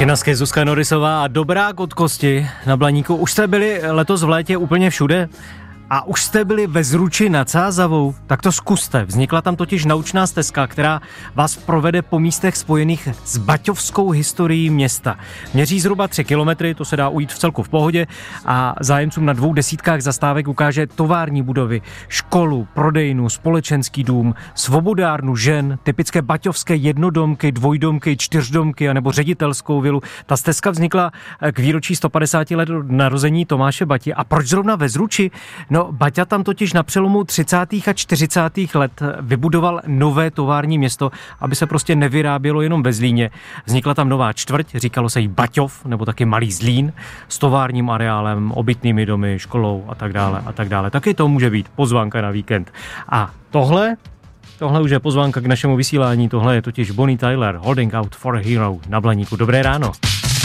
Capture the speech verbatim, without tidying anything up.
Činasky, Zuzka Norisová a Dobrák od kosti na Blaníku. Už jste byli letos v létě úplně všude? A už jste byli ve Zruči nad Sázavou? Tak to zkuste. Vznikla tam totiž naučná stezka, která vás provede po místech spojených s baťovskou historií města. Měří zhruba tři kilometry, to se dá ujít v celku v pohodě a zájemcům na dvou desítkách zastávek ukáže tovární budovy, školu, prodejnu, společenský dům, svobodárnu žen, typické baťovské jednodomky, dvojdomky, čtyřdomky anebo ředitelskou vilu. Ta stezka vznikla k výročí sto padesáti let narození Tomáše Bati. A proč zrovna ve Zruči? No, Baťa tam totiž na přelomu třicátých a čtyřicátých let vybudoval nové tovární město, aby se prostě nevyrábělo jenom ve Zlíně. Vznikla tam nová čtvrť, říkalo se jí Baťov, nebo taky Malý Zlín, s továrním areálem, obytnými domy, školou a tak dále a tak dále. Taky to může být pozvánka na víkend. A tohle, tohle už je pozvánka k našemu vysílání, tohle je totiž Bonnie Tyler, Holding Out for a Hero na Blaníku. Dobré ráno.